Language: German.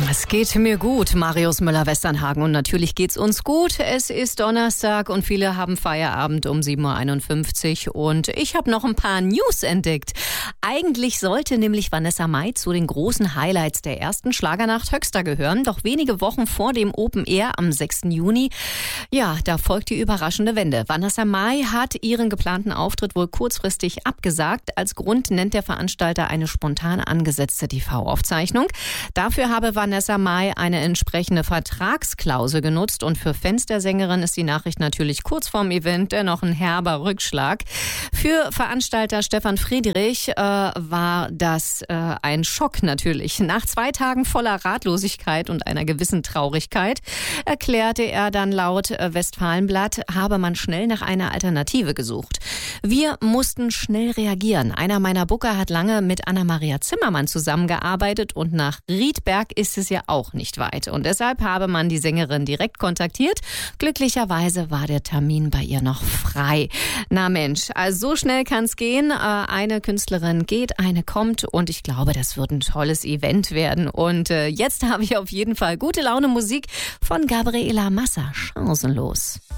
Es geht mir gut, Marius Müller-Westernhagen, und natürlich geht's uns gut. Es ist Donnerstag und viele haben Feierabend um 7.51 Uhr und ich habe noch ein paar News entdeckt. Eigentlich sollte nämlich Vanessa Mai zu den großen Highlights der ersten Schlagernacht Höxter gehören, doch wenige Wochen vor dem Open Air am 6. Juni, ja, da folgt die überraschende Wende. Vanessa Mai hat ihren geplanten Auftritt wohl kurzfristig abgesagt. Als Grund nennt der Veranstalter eine spontan angesetzte TV-Aufzeichnung. Dafür habe Vanessa Mai eine entsprechende Vertragsklausel genutzt und für Fans der Sängerin ist die Nachricht natürlich kurz vorm Event dennoch ein herber Rückschlag. Für Veranstalter Stefan Friedrich war das ein Schock natürlich. Nach 2 Tagen voller Ratlosigkeit und einer gewissen Traurigkeit erklärte er dann laut Westfalenblatt, habe man schnell nach einer Alternative gesucht. Wir mussten schnell reagieren. Einer meiner Booker hat lange mit Anna-Maria Zimmermann zusammengearbeitet und nach Riedberg ist es ja auch nicht weit. Und deshalb habe man die Sängerin direkt kontaktiert. Glücklicherweise war der Termin bei ihr noch frei. Na Mensch, also so schnell kann es gehen. Eine Künstlerin geht, eine kommt und ich glaube, das wird ein tolles Event werden. Und jetzt habe ich auf jeden Fall gute Laune Musik von Gabriela Massa. Chancenlos.